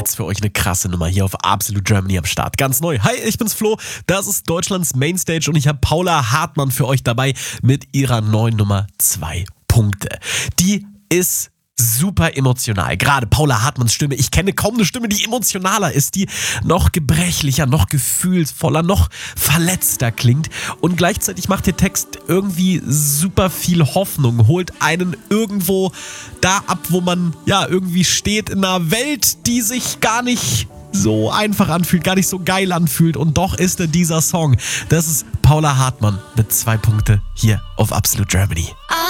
jetzt für euch eine krasse Nummer hier auf Absolute Germany am Start. Ganz neu. Hi, ich bin's Flo. Das ist Deutschlands Mainstage und ich habe Paula Hartmann für euch dabei mit ihrer neuen Nummer 2 Punkte. Die ist super emotional. Gerade Paula Hartmanns Stimme. Ich kenne kaum eine Stimme, die emotionaler ist, die noch gebrechlicher, noch gefühlsvoller, noch verletzter klingt. Und gleichzeitig macht der Text irgendwie super viel Hoffnung, holt einen irgendwo da ab, wo man ja irgendwie steht in einer Welt, die sich gar nicht so einfach anfühlt, gar nicht so geil anfühlt. Und doch ist dieser Song. Das ist Paula Hartmann mit 2 Punkte hier auf Absolute Germany.